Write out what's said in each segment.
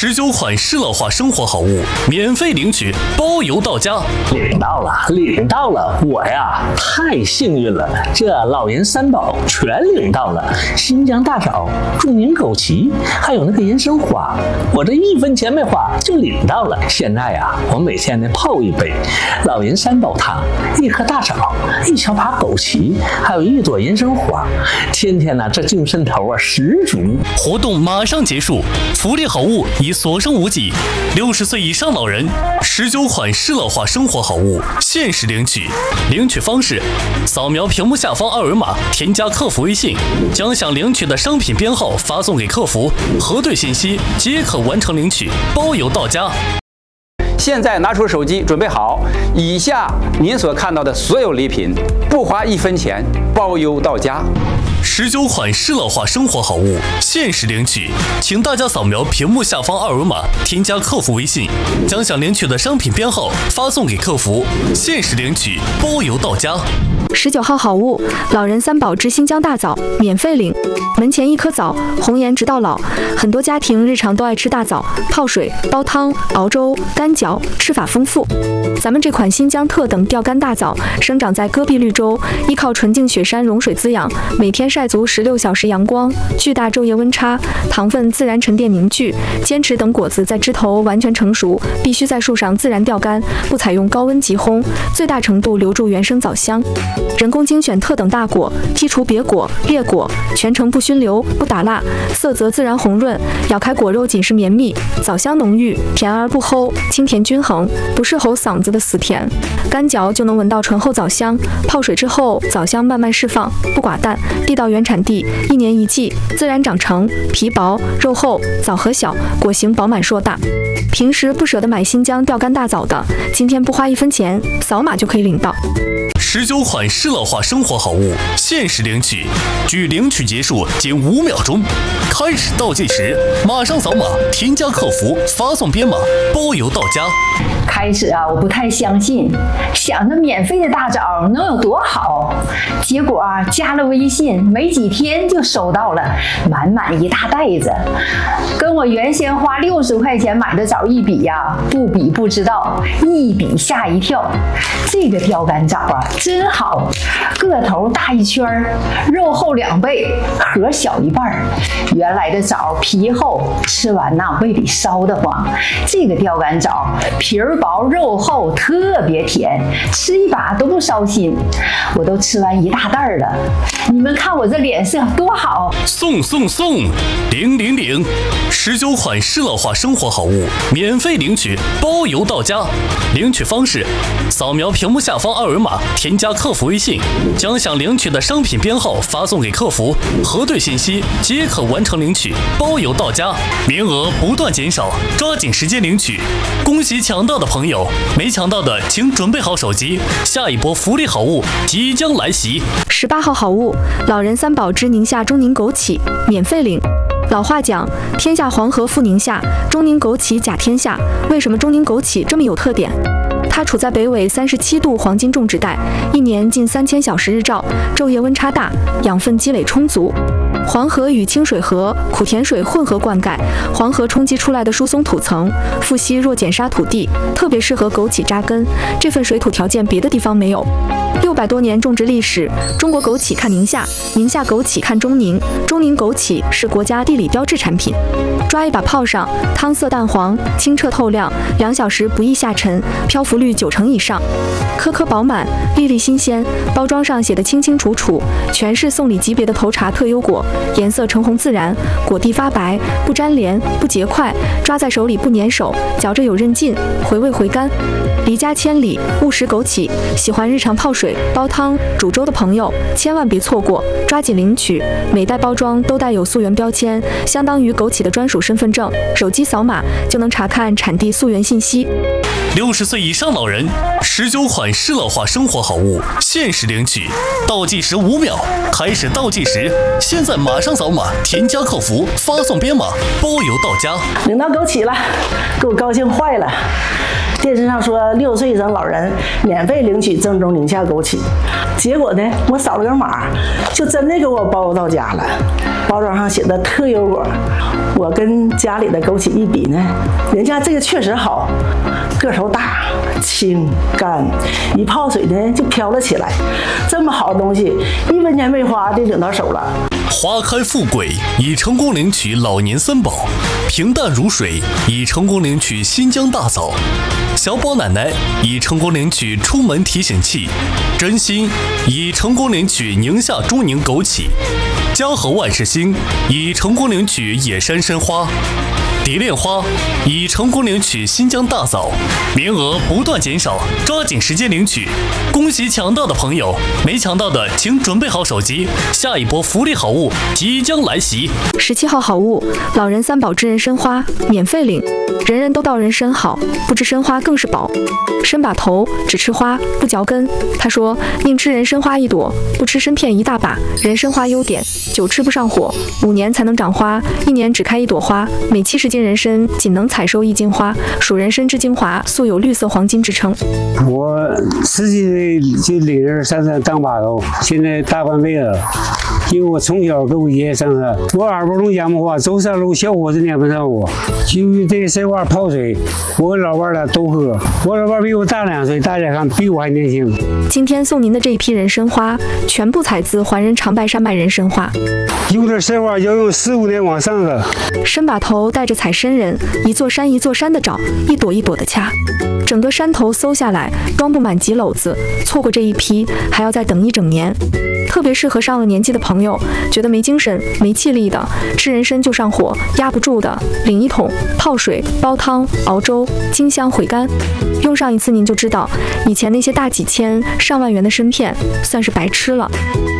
19款适乐化生活好物，免费领取，包邮到家。 领到了！我呀，太幸运了，这老人三宝全领到了。新疆大枣、中宁枸杞，还有那个人参花，我这1分钱没花就领到了。现在呀，我每天呢泡一杯老人三宝汤，1颗大枣，1小把枸杞，还有1朵人参花，天天呢这精神头啊十足。 活动马上结束，福利好物已所剩无几。60岁以上老人19款适乐化生活好物限时领取，领取方式：扫描屏幕下方2维码，添加客服微信，将想领取的商品编号发送给客服，核对信息即可完成领取，包邮到家。 现在拿出手机，准备好，以下您所看到的所有礼品，不花1分钱，包邮到家。 19款适乐化生活好物限时领取，请大家扫描屏幕下方2维码，添加客服微信，将想领取的商品编号发送给客服，限时领取，包邮到家。 19号好物，老人三宝之新疆大枣，免费领。门前1颗枣，红颜直到老。很多家庭日常都爱吃大枣，泡水、煲汤、熬粥、干嚼，吃法丰富。咱们这款新疆特等钓竿大枣，生长在戈壁绿洲，依靠纯净雪山融水滋养，每天晒足16小时阳光，巨大昼夜温差，糖分自然沉淀凝聚。坚持等果子在枝头完全成熟，必须在树上自然钓竿，不采用高温急烘，最大程度留住原生枣香。人工精选特等大果，剔除瘪果、裂果，全程不熏流、不打蜡，色泽自然红润，咬开果肉紧实绵密，枣香浓郁，甜而不齁，清甜均衡，不是齁嗓子的死甜。干嚼就能闻到醇厚枣香，泡水之后枣香慢慢释放，不寡淡，地道原产地，1年1季，自然长成，皮薄肉厚，枣核小，果形饱满硕大。平时不舍得买新疆钓竿大枣的，今天不花1分钱，扫码就可以领到。 19款适乐化生活好物限时领取，距领取结束仅5秒钟，开始倒计时，马上扫码，添加客服，发送编码，包邮到家。 开始啊，我不太相信，想着免费的大枣能有多好，结果啊，加了微信没几天就收到了满满一大袋子，跟我原先花60块钱买的枣一比呀，不比不知道，一比吓一跳。这个钓竿枣啊，真好，个头大1圈，肉厚2倍，核小1半。原来的枣皮厚，吃完呐胃里烧得慌。这个钓竿枣皮儿薄肉厚，特别甜，吃一把都不烧心。我都吃完1大袋了，你们看我这脸色多好！ 送领！19款适乐化生活好物免费领取，包邮到家。领取方式：扫描屏幕下方2维码，添加客服微信，将想领取的商品编号发送给客服，核对信息即可完成领取，包邮到家。名额不断减少，抓紧时间领取。恭喜抢到的朋友，没抢到的请准备好手机，下一波福利好物即将来袭。 18号好物，老人三宝之宁夏中宁枸杞，免费领。老话讲，天下黄河复宁夏，中宁枸杞甲天下。为什么中宁枸杞这么有特点？它处在北纬37度黄金种植带，1年近3000小时日照，昼夜温差大，养分积累充足。黄河与清水河、苦甜水混合灌溉，黄河冲击出来的疏松土层，富硒弱碱沙土地，特别适合枸杞扎根。这份水土条件别的地方没有。600多年种植历史，中国枸杞看宁夏，宁夏枸杞看中宁，中宁枸杞是国家地理标志产品。抓一把泡上，汤色淡黄，清澈透亮，2小时不易下沉，漂浮率90%以上，颗颗饱满，粒粒新鲜。包装上写的清清楚楚，全是送礼级别的头茬特优果，颜色橙红自然，果蒂发白，不粘连，不结块，抓在手里不粘手，嚼着有韧劲，回味回甘。离家千里，勿食枸杞。喜欢日常泡水、煲汤、煮粥的朋友，千万别错过，抓紧领取。每袋包装都带有溯源标签，相当于枸杞的专属身份证，手机扫码就能查看产地溯源信息。 60岁以上老人19款适乐化生活好物限时领取，倒计时5秒，开始倒计时，现在马上扫码，添加客服，发送编码，包邮到家。 领到枸杞了，给我高兴坏了。 电视上说6岁以上老人免费领取正宗宁夏枸杞，结果呢，我扫了个码，就真的给我包到家了。包装上写的特优果，我跟家里的枸杞一比呢，人家这个确实好，个头大、清干，一泡水呢就飘了起来。这么好的东西，1分钱没花就领到手了。 花开富贵，已成功领取老年三宝；平淡如水，已成功领取新疆大枣；小宝奶奶已成功领取出门提醒器；真心已成功领取宁夏中宁枸杞；嘉禾万事兴已成功领取野山参花；蝶恋花已成功领取新疆大枣，名额不断减少，抓紧时间领取。恭喜抢到的朋友，没抢到的请准备好手机，下一波福利好物即将来袭。 17号好物，老人三宝之人参花，免费领。人人都道人参好，不知参花更是宝。参把头，只吃花不嚼根。他说宁吃人参花1朵，不吃参片一大把。人参花优点，久吃不上火，5年才能长花，1年只开1朵花。每70斤人参仅能采收1斤花，属人参之精华，素有绿色黄金之称。 我10几岁就领人上山当把头，现在大半辈子了。因为我从小跟我爷爷上山，我耳朵中讲不话，走山路小伙子撵不上我。由于这参花泡水，我跟老伴俩都喝。我老伴比我大2岁，大家看比我还年轻。 今天送您的这一批人参花，全部采自怀仁长白山脉人参花。 有的参花要用4、5年往上的。 参把头带着采参人，一座山一座山的找，一朵一朵的掐。整个山头搜下来，装不满几篓子，错过这一批还要再等1整年。特别适合上了年纪的朋友，觉得没精神、没气力的，吃人参就上火，压不住的，领1桶，泡水、煲汤、熬粥，精香回甘。用上一次您就知道，以前那些大几千、上万元的参片，算是白吃了。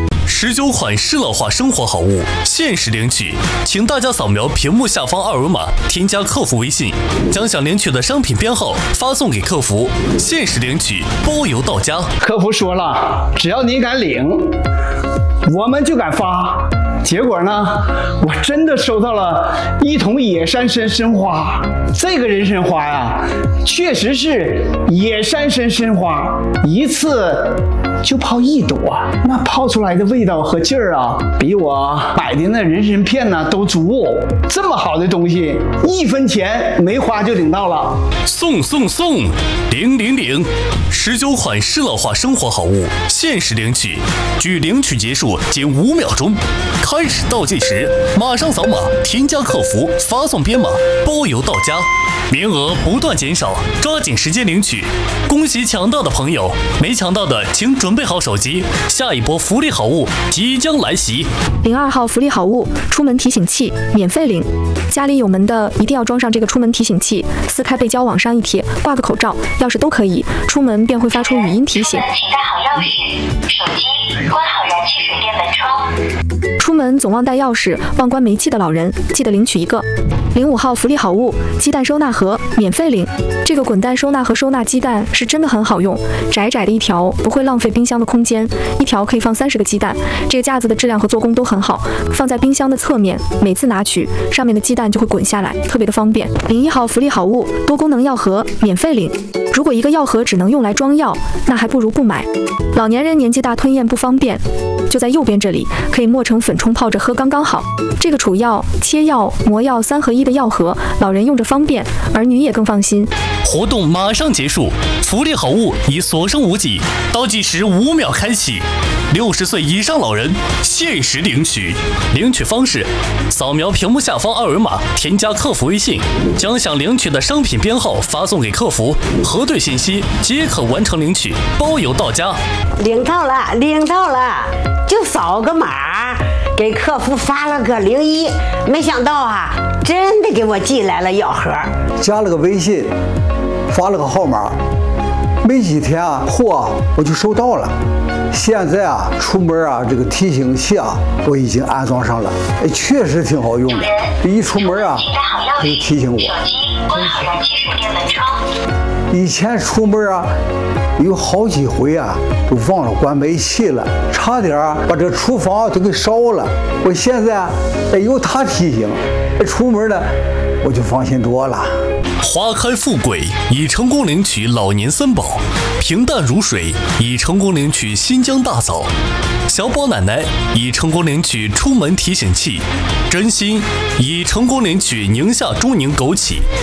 19款适老化生活好物限时领取，请大家扫描屏幕下方2维码，添加客服微信，将想领取的商品编号发送给客服，限时领取，包邮到家。 客服说了，只要你敢领，我们就敢发。结果呢，我真的收到了1桶野山参参花。这个人参花呀，确实是野山参参花，一次就泡1朵，那泡出来的味道和劲儿啊，比我买的那人参片呢都足。这么好的东西，1分钱没花就领到了。 送领！19款适老化生活好物限时领取，距领取结束仅5秒钟。开始倒计时，马上扫码添加客服，发送编码，包邮到家。名额不断减少，抓紧时间领取。恭喜抢到的朋友，没抢到的请准备好手机，下一波福利好物即将来袭。 02号福利好物，出门提醒器，免费领。家里有门的一定要装上这个出门提醒器，撕开背胶往上一贴，挂个口罩、钥匙都可以，出门便会发出语音提醒。 请带好钥匙、手机，关好燃气水电门窗。 出门总忘带钥匙、忘关煤气的老人，记得领取一个。05号福利好物，鸡蛋收纳盒，免费领。这个滚蛋收纳盒收纳鸡蛋是真的很好用，窄窄的一条，不会浪费冰箱的空间，一条可以放30个鸡蛋。这个架子的质量和做工都很好，放在冰箱的侧面，每次拿取，上面的鸡蛋就会滚下来，特别的方便。01号福利好物，多功能药盒，免费领。如果一个药盒只能用来装药，那还不如不买。老年人年纪大吞咽不方便，就在右边这里，可以磨成粉冲泡着喝刚刚好。这个储药、切药、磨药3合1的药盒，老人用着方便，儿女也更放心。 活动马上结束，福利好物已所剩无几，倒计时5秒开启。60岁以上老人限时领取，领取方式：扫描屏幕下方2维码，添加客服微信，将想领取的商品编号发送给客服，核对信息即可完成领取，包邮到家。 领到了，就扫个码，给客服发了个01，没想到啊，真的给我寄来了药盒， 加了个微信，发了个号码，没几天啊，货我就收到了。现在啊，出门啊，这个提醒器啊，我已经安装上了，确实挺好用的。一出门啊，它就提醒我。 关好燃气水电门窗。 以前出门啊，有好几回啊，都忘了关煤气了，差点把这厨房都给烧了。我现在有它提醒，出门呢，我就放心多了。 花开富贵已成功领取老年三宝，平淡如水已成功领取新疆大枣，小宝奶奶已成功领取出门提醒器，真心已成功领取宁夏中宁枸杞。